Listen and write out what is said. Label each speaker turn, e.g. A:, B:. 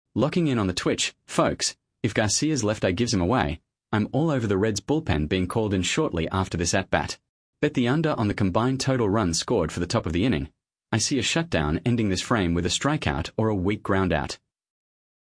A: Locking in on the twitch, folks. If Garcia's left eye gives him away, I'm all over the Reds bullpen being called in shortly after this at-bat. Bet the under on the combined total runs scored for the top of the inning. I see a shutdown ending this frame with a strikeout or a weak ground out.